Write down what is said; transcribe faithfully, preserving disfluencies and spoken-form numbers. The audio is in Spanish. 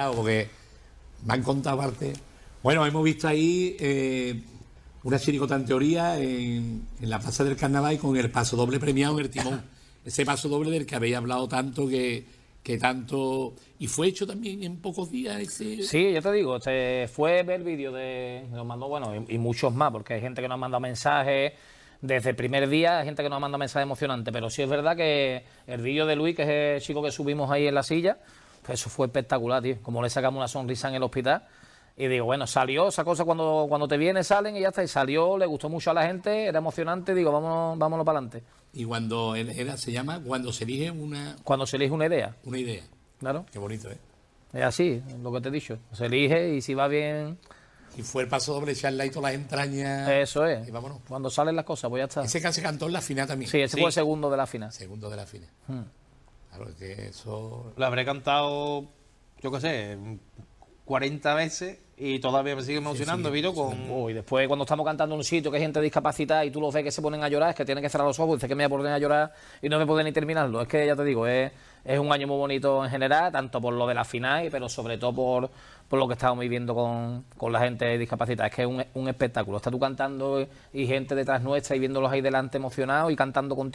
encantado porque me han contado parte. Bueno, hemos visto ahí eh, una chirigota en teoría en, en la Plaza del Carnaval y con el paso doble premiado en el timón. Ese paso doble del que habéis hablado tanto, que, que tanto... Y fue hecho también en pocos días ese... Sí, yo te digo, este fue ver el vídeo de... Nos mandó, bueno, y, y muchos más, porque hay gente que nos ha mandado mensajes desde el primer día, hay gente que nos ha mandado mensajes emocionantes, pero sí es verdad que el vídeo de Luis, que es el chico que subimos ahí en la silla, pues eso fue espectacular, tío. Como le sacamos una sonrisa en el hospital. Y digo, bueno, salió esa cosa cuando, cuando te viene, salen y ya está. Y salió, le gustó mucho a la gente, era emocionante. Digo, vámonos, vámonos para adelante. Y cuando era, se llama, cuando se elige una... Cuando se elige una idea. Una idea. Claro. Qué bonito, ¿eh? Es así, lo que te he dicho. Se elige y si va bien... Y fue el paso doble, echarle ahí todas las entrañas. Eso es. Y vámonos. Cuando salen las cosas, pues ya está. Ese que se cantó en la final también. Sí, ese Sí. fue el segundo de la final. Segundo de la final. Hmm. Claro, es que eso... Lo habré cantado, yo qué sé, cuarenta veces y todavía me sigue emocionando, sí, Vito, con... Oh, y después cuando estamos cantando en un sitio que hay gente discapacitada y tú los ves que se ponen a llorar, es que tienen que cerrar los ojos, dice que me voy a poner a llorar y no me pueden ni terminarlo. Es que ya te digo, es, es un año muy bonito en general, tanto por lo de la final, pero sobre todo por, por lo que estamos viviendo con, con la gente discapacitada. Es que es un, un espectáculo. Estás tú cantando y gente detrás nuestra y viéndolos ahí delante emocionados y cantando contigo.